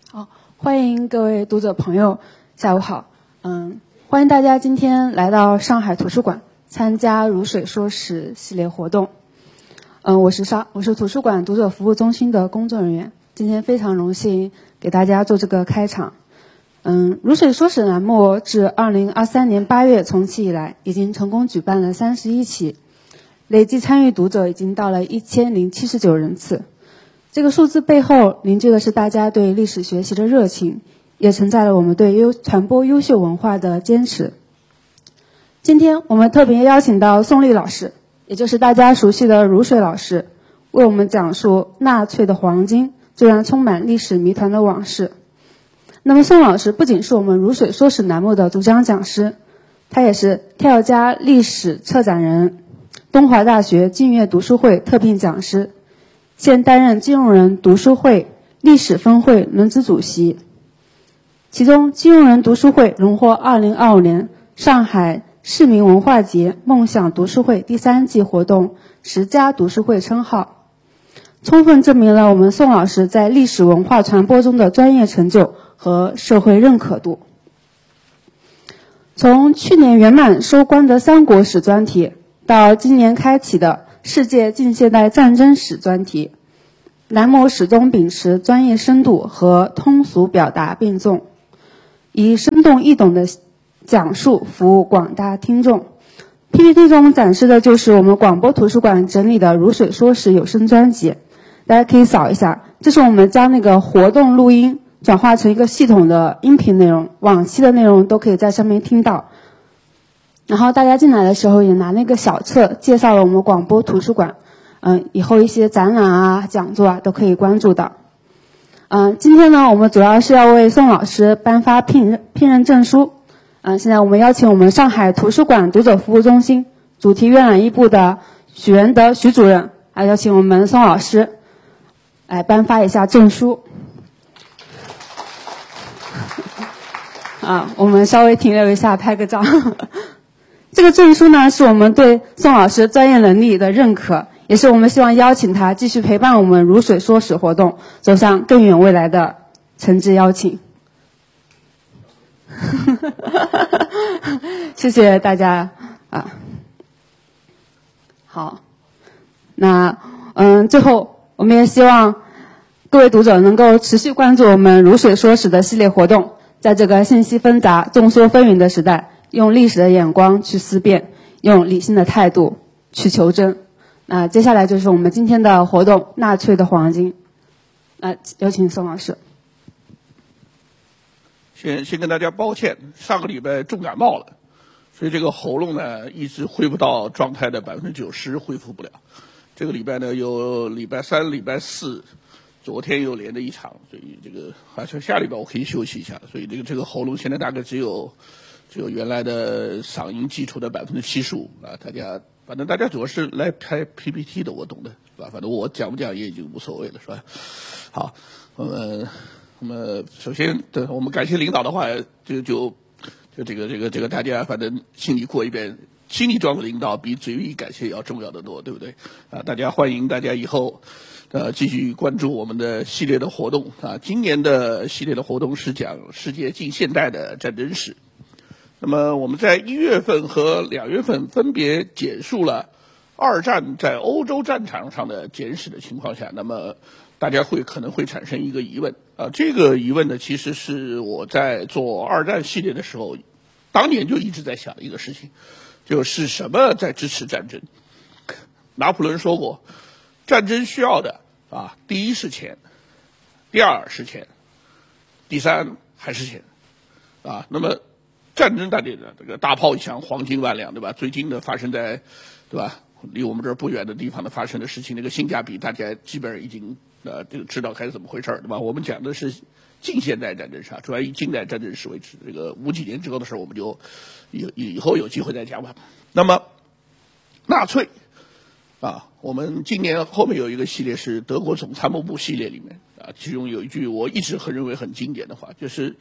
好，欢迎各位读者朋友，下午好。欢迎大家今天来到上海图书馆参加《如水说史》系列活动。我是图书馆读者服务中心的工作人员，今天非常荣幸给大家做这个开场。如水说史栏目自2023年8月重启以来，已经成功举办了31期，累计参与读者已经到了1079人次。这个数字背后凝聚的是大家对历史学习的热情，也承载了我们对传播优秀文化的坚持。今天我们特别邀请到宋丽老师，也就是大家熟悉的如水老师，为我们讲述纳粹的黄金这段充满历史谜团的往事。那么宋老师不仅是我们如水说史栏目的主讲讲师，他也是跳家历史策展人，东华大学浸悦读书会特聘讲师，现担任金融人读书会历史分会轮值主席。其中金融人读书会荣获2025年上海市民文化节梦想读书会第3季活动10佳读书会称号，充分证明了我们宋老师在历史文化传播中的专业成就和社会认可度。从去年圆满收官的三国史专题，到今年开启的世界近现代战争史专题，栏目始终秉持专业深度和通俗表达并重，以生动易懂的讲述服务广大听众。 PPT 中展示的就是我们广播图书馆整理的如水说史有声专辑，大家可以扫一下，这是我们将那个活动录音转化成一个系统的音频内容，往期的内容都可以在上面听到。然后大家进来的时候也拿那个小册介绍了我们广播图书馆，以后一些展览啊、讲座啊都可以关注到。今天呢，我们主要是要为宋老师颁发聘任证书。现在我们邀请我们上海图书馆读者服务中心主题阅览一部的许仁德许主任，还邀请我们宋老师来颁发一下证书。我们稍微停留一下，拍个照。这个证书呢，是我们对宋老师专业能力的认可，也是我们希望邀请他继续陪伴我们如水说史活动走向更远未来的诚挚邀请。谢谢大家好，那最后我们也希望各位读者能够持续关注我们如水说史的系列活动，在这个信息纷杂、众说纷纭的时代，用历史的眼光去思辨，用理性的态度去求真。那接下来就是我们今天的活动——纳粹的黄金。有请宋老师。 先跟大家抱歉，上个礼拜重感冒了，所以这个喉咙呢一直恢复到状态的90%，恢复不了。这个礼拜呢有礼拜3、礼拜4，昨天又连着一场，所以这个好像下礼拜我可以休息一下，所以这个喉咙现在大概只有原来的嗓音基础的75%啊。反正大家主要是来拍 PPT 的，我懂的，是吧？反正我讲不讲也已经无所谓了，是吧？好，那么首先，我们感谢领导的话，这个大家反正心里过一遍，心里装的领导比嘴里感谢要重要的多，对不对？大家欢迎大家以后继续关注我们的系列的活动啊。今年的系列的活动是讲世界近现代的战争史。那么我们在1月份和2月份分别简述了二战在欧洲战场上的简史的情况下，那么大家可能会产生一个疑问这个疑问呢，其实是我在做二战系列的时候，当年就一直在想的一个事情，就是什么在支持战争。拿破仑说过，战争需要的第一是钱，第二是钱，第三还是钱那么战争大这个大炮一枪，黄金万两，对吧？最近的发生在，对吧？离我们这儿不远的地方的发生的事情，那个性价比大家基本上已经就知道该是怎么回事，对吧？我们讲的是近现代战争史，主要以近代战争史为止。这个50几年之后的事，我们就以后有机会再讲吧。那么纳粹我们今年后面有一个系列是德国总参谋部系列里面其中有一句我一直认为很经典的话，就是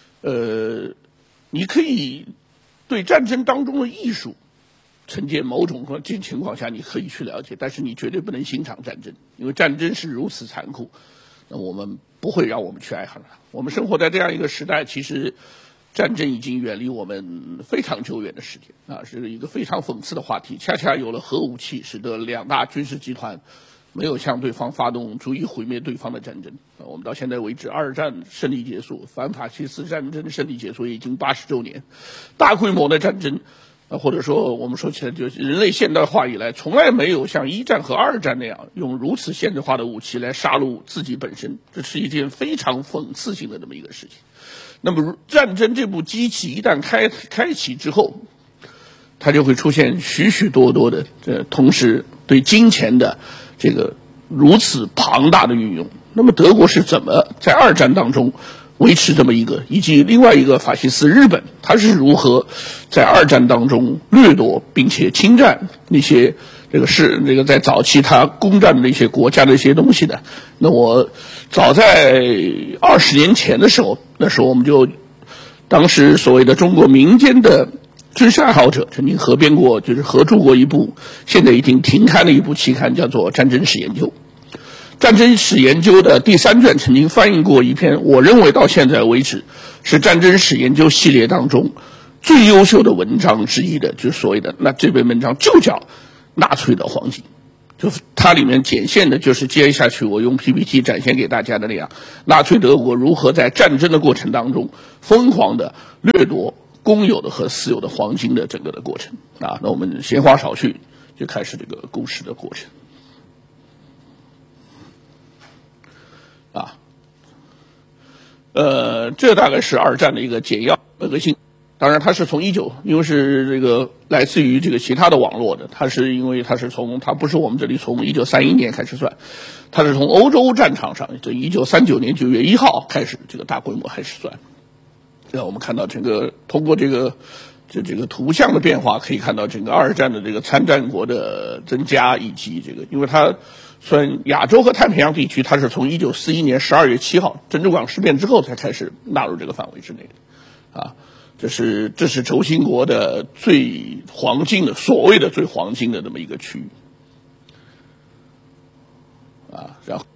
你可以对战争当中的艺术呈现某种情况下你可以去了解，但是你绝对不能欣赏战争，因为战争是如此残酷。 那我们不会让我们去爱上它。我们生活在这样一个时代，其实战争已经远离我们非常久远的时间啊，是一个非常讽刺的话题。恰恰有了核武器，使得两大军事集团没有向对方发动足以毁灭对方的战争。我们到现在为止，二战胜利结束，反法西斯战争胜利结束已经80周年，大规模的战争，或者说我们说起来，就是人类现代化以来从来没有像一战和二战那样用如此现代化的武器来杀戮自己本身，这是一件非常讽刺性的这么一个事情。那么战争这部机器一旦开启之后，它就会出现许许多多的同时对金钱的这个如此庞大的运用。那么德国是怎么在二战当中维持这么一个，以及另外一个法西斯日本，它是如何在二战当中掠夺并且侵占那些在早期它攻占的那些国家的一些东西的？那我早在20年前的时候，那时候我们就当时所谓的中国民间的知识爱好者曾经合编过，就是合著过一部现在已经停刊的一部期刊，叫做《战争史研究》。战争史研究的第3卷曾经翻译过一篇，我认为到现在为止是战争史研究系列当中最优秀的文章之一的，就是所谓的，那这篇文章就叫纳粹的黄金。就它里面展现的就是接下去我用 PPT 展现给大家的那样，纳粹德国如何在战争的过程当中疯狂的掠夺公有的和私有的黄金的整个的过程啊。那我们闲话少叙，就开始这个故事的过程啊。这大概是二战的一个简要核心。当然它是从因为是这个来自于这个其他的网络的，它不是我们这里从1931年开始算，它是从欧洲战场上，这1939年9月1号开始这个大规模开始算。我们看到通过这个图像的变化，可以看到整个二战的这个参战国的增加，以及因为它算亚洲和太平洋地区，它是从1941年12月7号珍珠港事变之后才开始纳入这个范围之内的啊。这是轴心国的最黄金的，所谓的最黄金的这么一个区域啊。然后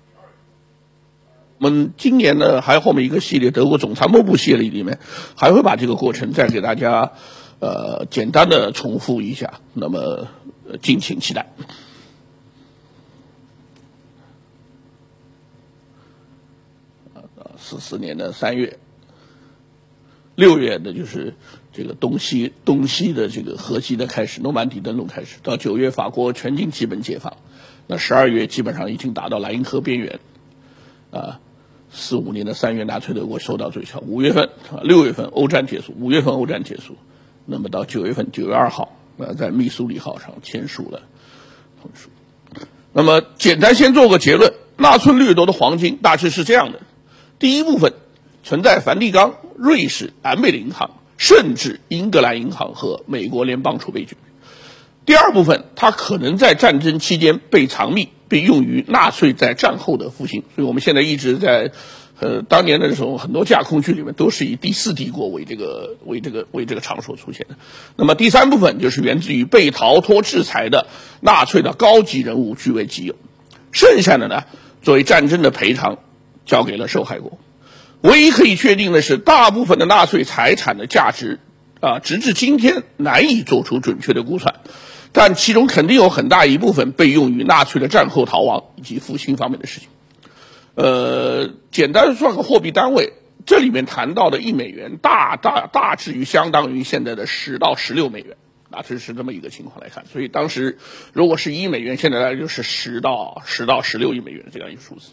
我们今年呢，还有后面一个系列德国总参谋部系列里面，还会把这个过程再给大家简单的重复一下，那么敬请期待。44年的3月。6月的就是这个东西的这个合击的开始，诺曼底登陆开始，到9月法国全境基本解放，那12月基本上已经达到莱茵河边缘，啊，45年的3月纳粹德国受到最小，5月份6月份欧战结束，5月份欧战结束，那么到9月份9月2号，在密苏里号上签署了同意书。那么简单先做个结论，纳粹掠夺的黄金大致是这样的：第一部分存在梵蒂冈、瑞士、安贝的银行，甚至英格兰银行和美国联邦储备局。第二部分，它可能在战争期间被藏匿，被用于纳粹在战后的复兴。所以我们现在一直在，当年的时候，很多架空剧里面都是以第4帝国为这个场所出现的。那么第三部分就是源自于被逃脱制裁的纳粹的高级人物据为己有，剩下的呢，作为战争的赔偿，交给了受害国。唯一可以确定的是，大部分的纳粹财产的价值直至今天难以做出准确的估算，但其中肯定有很大一部分被用于纳粹的战后逃亡以及复兴方面的事情。简单算个货币单位，这里面谈到的1美元大致于相当于现在的10到16美元，这是这么一个情况来看。所以当时如果是1美元，现在大概就是10到16亿美元这样一个数字。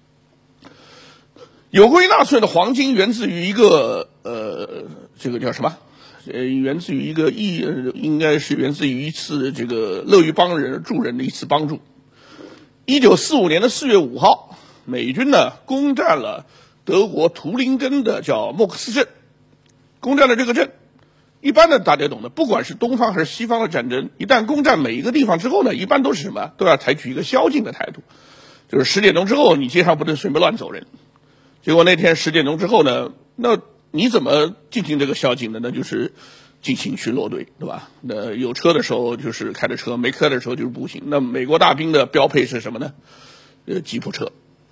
有关于纳粹的黄金源自于一个这个叫什么？源自于一个应该是源自于一次这个乐于帮人助人的一次帮助。1945年的4月5号，美军呢攻占了德国图林根的叫莫克斯镇，攻占了这个镇。一般的大家懂的，不管是东方还是西方的战争，一旦攻占每一个地方之后呢，一般都是什么？都要采取一个宵禁的态度，就是10点钟之后你街上不能随便乱走人。结果那天10点钟之后呢，那你怎么进行这个宵禁的？那就是进行巡逻队，对吧？那有车的时候就是开着车，没车的时候就是步行。那美国大兵的标配是什么呢？吉普车。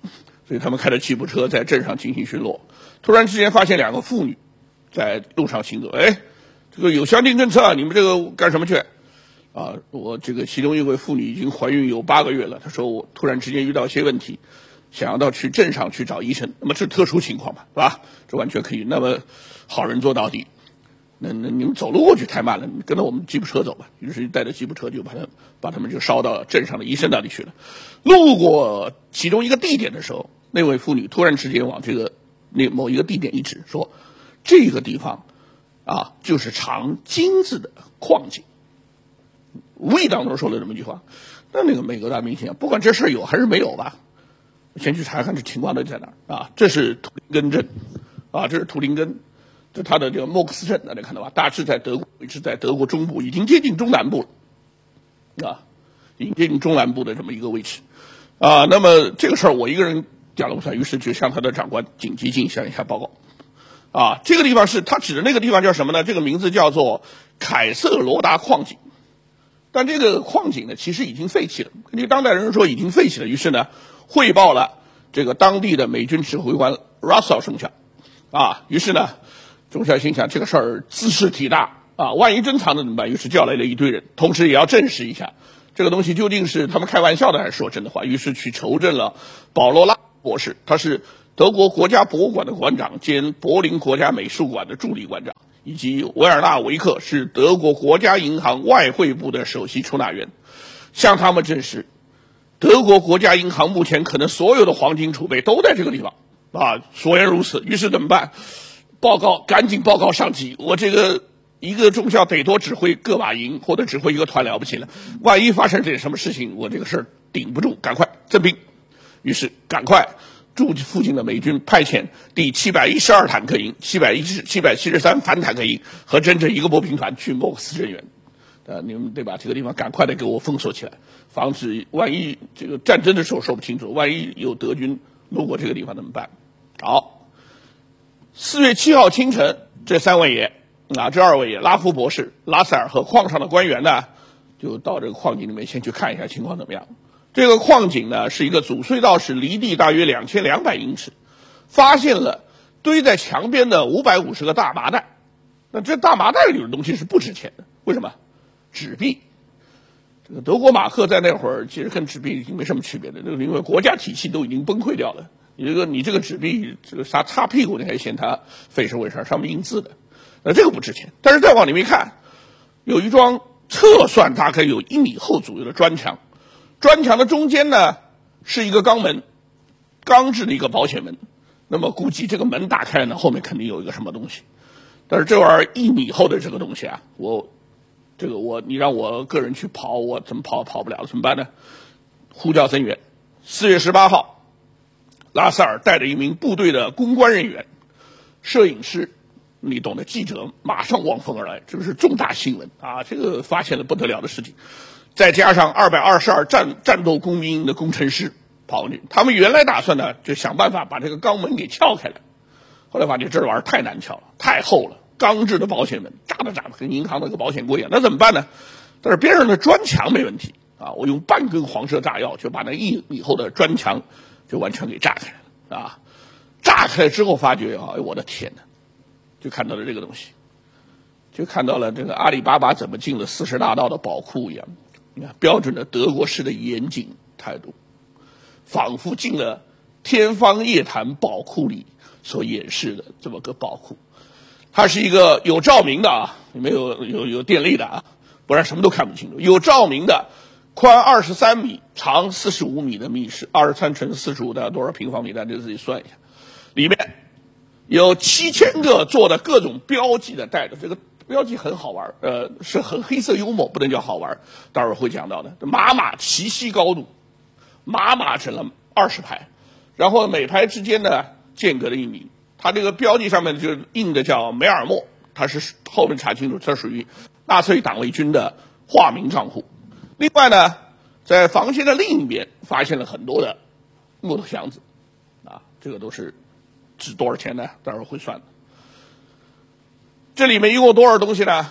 所以他们开着吉普车在镇上进行巡逻，突然之间发现2个妇女在路上行走，哎，这个有宵禁政策啊，你们这个干什么去？啊，我这个其中一位妇女已经怀孕有8个月了，她说我突然之间遇到一些问题，想要到去镇上去找医生，那么这是特殊情况嘛，是吧？这完全可以。那么好人做到底，那你们走路过去太慢了，你跟着我们吉普车走吧。于是带着吉普车就把他们就捎到镇上的医生那里去了。路过其中一个地点的时候，那位妇女突然之间往某一个地点一指，说这个地方啊就是藏金子的矿井。无意当中说了这么一句话，那个美国大明星不管这事儿有还是没有吧，先去查看这情况到底在哪儿啊？这是图林根镇，啊，这是图林根，这它的这个莫克斯镇，大家看到吧？大致在德国，位置在德国中部，已经接近中南部了，啊，已经接近中南部的这么一个位置，啊，那么这个事儿我一个人讲了不算，于是就向他的长官紧急进行一下报告，啊，这个地方是他指的那个地方叫什么呢？这个名字叫做凯瑟罗达矿井。但这个矿井呢，其实已经废弃了。根据当代人说已经废弃了，于是呢，汇报了这个当地的美军指挥官 Russell 中校，啊，于是呢，中校心想这个事儿茲事体大啊，万一真藏着怎么办？于是叫来了一堆人，同时也要证实一下这个东西究竟是他们开玩笑的还是说真的话。于是去求证了保罗拉博士，他是德国国家博物馆的馆长兼柏林国家美术馆的助理馆长。以及维尔纳维克是德国国家银行外汇部的首席出纳员，向他们证实，德国国家银行目前可能所有的黄金储备都在这个地方，啊，所言如此。于是怎么办？赶紧报告上级，我这个一个中校得多指挥个把营或者指挥一个团了不起了，万一发生点什么事情，我这个事儿顶不住，赶快增兵。于是赶快驻附近的美军派遣第712坦克营、773反坦克营和整整一个波兵团去莫克斯镇援。你们得把这个地方赶快的给我封锁起来，防止万一这个战争的时候说不清楚，万一有德军路过这个地方怎么办？好，4月7号清晨，这2位爷拉夫博士、拉塞尔和矿上的官员呢，就到这个矿井里面先去看一下情况怎么样。这个矿井呢是一个主隧道，是离地大约2200英尺，发现了堆在墙边的550个大麻袋。那这大麻袋里的东西是不值钱的，为什么？纸币。这个德国马克在那会儿其实跟纸币已经没什么区别的，因为国家体系都已经崩溃掉了。你这个纸币这个擦屁股你还嫌它费事为事，上面印字的，这个不值钱。但是再往里面看，有一桩测算大概有1米厚左右的砖墙。砖墙的中间呢是一个钢门，钢制的一个保险门。那么估计这个门打开呢，后面肯定有一个什么东西。但是这玩意儿1米厚的这个东西啊，你让我个人去刨，我怎么刨不了了，怎么办呢？呼叫增援。4月18号，拉塞尔带着一名部队的公关人员、摄影师，你懂的，记者马上望风而来，这是重大新闻啊！这个发现了不得了的事情。再加上222战斗工兵营的工程师跑过去，他们原来打算呢就想办法把这个钢门给撬开来，后来发现这玩意儿太难撬了，太厚了，钢制的保险门扎的跟银行那个保险柜一样，那怎么办呢？但是边上的砖墙没问题啊，我用半根黄色炸药就把那1米厚的砖墙就完全给炸开了啊！炸开了之后发觉啊，我的天哪，就看到了这个东西，就看到了这个阿里巴巴怎么进了40大盗的宝库一样。你看，标准的德国式的严谨态度，仿佛进了天方夜谭宝库里所演示的这么个宝库。它是一个有照明的啊，里面有电力的啊，不然什么都看不清楚。有照明的，宽23米、长45米的密室，23乘45的多少平方米，大家自己算一下。里面有7000个做的各种标记的袋子，这个标记很好玩，是很黑色幽默，不能叫好玩，待会儿会讲到的。马齐膝高度，马整了20排，然后每排之间呢间隔了1米。它这个标记上面就印的叫梅尔默，它是后面查清楚，这属于纳粹党卫军的化名账户。另外呢，在房间的另一边发现了很多的木头箱子，啊，这个都是值多少钱呢？待会儿会算的。这里面一共多少东西呢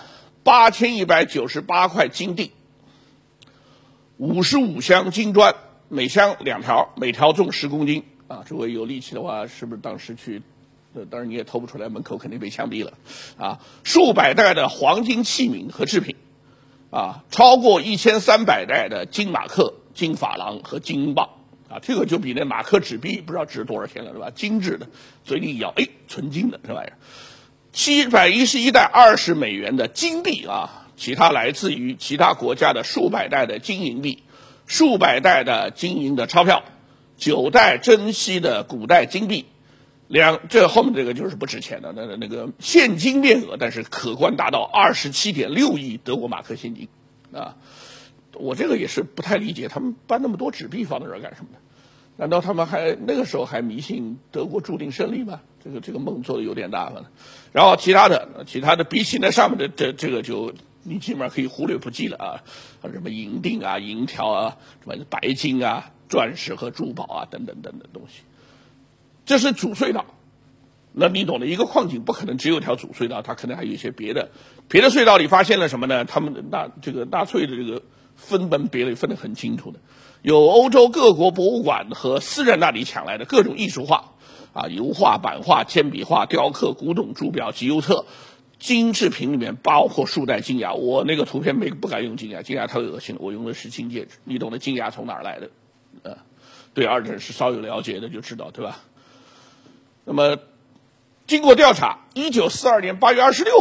？8198块金锭，55箱金砖，每箱2条，每条重10公斤啊，如果有力气的话，是不是当时去？当然你也偷不出来，门口肯定被枪毙了。啊，数百袋的黄金器皿和制品，啊，超过1300袋的金马克、金珐琅和金英镑。啊，这个就比那马克纸币不知道值多少钱了，是吧？精致的，嘴里一咬，哎，纯金的这玩意儿。711袋20美元的金币啊，其他来自于其他国家的数百袋的金银币，数百袋的金银的钞票，9袋珍稀的古代金币，这后面这个就是不值钱的，那个现金面额，但是可观达到27.6亿德国马克现金，啊，我这个也是不太理解，他们搬那么多纸币放在这儿干什么呢？难道他们那个时候还迷信德国注定胜利吗？这个梦做的有点大了。然后其他的比起那上面的这个就你基本上可以忽略不计了啊，什么银锭啊、银条啊、什么白金啊、钻石和珠宝啊等等东西。这是主隧道，那你懂的，一个矿井不可能只有一条主隧道，它可能还有一些别的隧道里发现了什么呢？他们纳粹的这个分门别类分得很清楚的。有欧洲各国博物馆和私人那里抢来的各种艺术画，啊，油画、版画、铅笔画、雕刻、古董、珠表、集邮册，金制品里面包括数袋金牙。我那个图片不敢用金牙，金牙太恶心了，我用的是金戒指。你懂得金牙从哪儿来的？对二战是稍有了解的就知道，对吧？那么，经过调查，1942年8月26